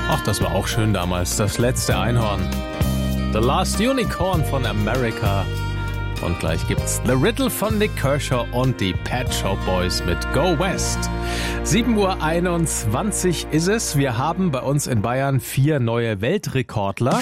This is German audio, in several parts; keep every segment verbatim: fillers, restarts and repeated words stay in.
Ach, das war auch schön damals. Das letzte Einhorn. The Last Unicorn von America. Und gleich gibt's The Riddle von Nick Kershaw und die Pet Shop Boys mit Go West. sieben Uhr einundzwanzig ist es. Wir haben bei uns in Bayern vier neue Weltrekordler.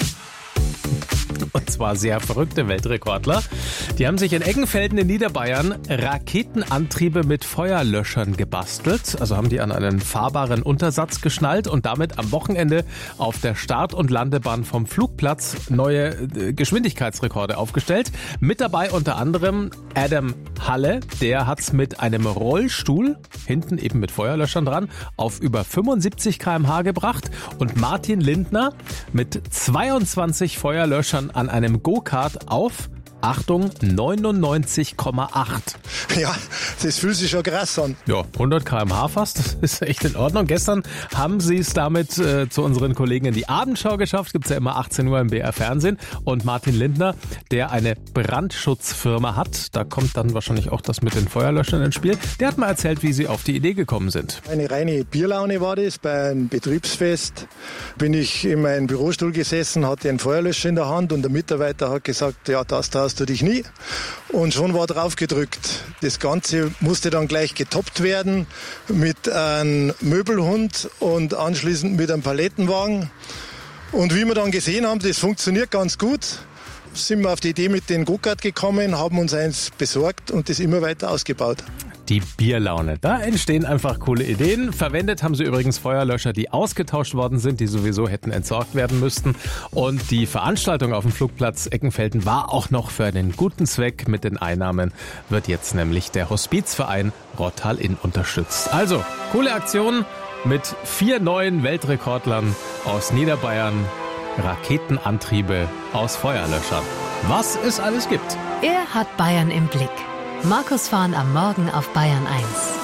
Und zwar sehr verrückte Weltrekordler. Die haben sich in Eggenfelden in Niederbayern Raketenantriebe mit Feuerlöschern gebastelt. Also haben die an einen fahrbaren Untersatz geschnallt und damit am Wochenende auf der Start- und Landebahn vom Flugplatz neue Geschwindigkeitsrekorde aufgestellt. Mit dabei unter anderem Adam Halle. Der hat's mit einem Rollstuhl, hinten eben mit Feuerlöschern dran, auf über fünfundsiebzig Kilometer pro Stunde gebracht. Und Martin Lindner mit zweiundzwanzig Feuerlöschern an einem Go-Kart auf, Achtung, neunundneunzig Komma acht. Ja, das fühlt sich schon krass an. Ja, hundert Kilometer pro Stunde fast, das ist echt in Ordnung. Gestern haben sie es damit äh, zu unseren Kollegen in die Abendschau geschafft. Gibt's ja immer achtzehn Uhr im B R Fernsehen. Und Martin Lindner, der eine Brandschutzfirma hat, da kommt dann wahrscheinlich auch das mit den Feuerlöschern ins Spiel. Der hat mal erzählt, wie sie auf die Idee gekommen sind. Eine reine Bierlaune war das. Bei einem Betriebsfest bin ich in meinem Bürostuhl gesessen, hatte einen Feuerlöscher in der Hand und der Mitarbeiter hat gesagt, ja, das traust du dich nie. Und schon war drauf gedrückt. Das Ganze musste dann gleich getoppt werden mit einem Möbelhund und anschließend mit einem Palettenwagen. Und wie wir dann gesehen haben, das funktioniert ganz gut, sind wir auf die Idee mit den Go-Kart gekommen, haben uns eins besorgt und das immer weiter ausgebaut. Die Bierlaune. Da entstehen einfach coole Ideen. Verwendet haben sie übrigens Feuerlöscher, die ausgetauscht worden sind, die sowieso hätten entsorgt werden müssten. Und die Veranstaltung auf dem Flugplatz Eggenfelden war auch noch für einen guten Zweck. Mit den Einnahmen wird jetzt nämlich der Hospizverein Rottal Inn unterstützt. Also, coole Aktion mit vier neuen Weltrekordlern aus Niederbayern. Raketenantriebe aus Feuerlöschern. Was es alles gibt. Er hat Bayern im Blick. Markus Fahren am Morgen auf Bayern eins.